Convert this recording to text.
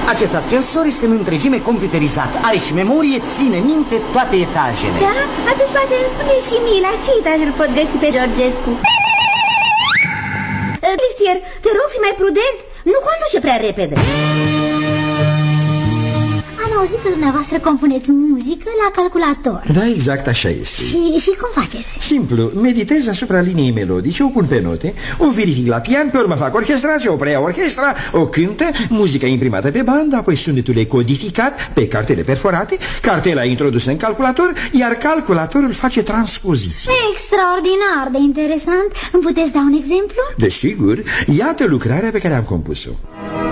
Acest ascensor este în întregime computerizat. Are și memorie, ține minte toate etajele. Da? Atunci poate îmi spune și mie la ce etaj îl pot găsi pe Georgescu. Liftier, te rog, fi mai prudent. Nu conduce prea repede. Am auzit că dumneavoastră compuneți muzică la calculator. Da, exact așa este. Și cum faceți? Simplu, meditez asupra liniei melodice, o pun pe note, o verific la pian, pe urmă fac orchestrație, o preia orchestra, o cântă, muzica imprimată pe bandă, apoi sunetul e codificat pe cartele perforate, cartela introdusă în calculator, iar calculatorul face transpoziție. Extraordinar de interesant. Îmi puteți da un exemplu? Desigur, iată lucrarea pe care am compus-o.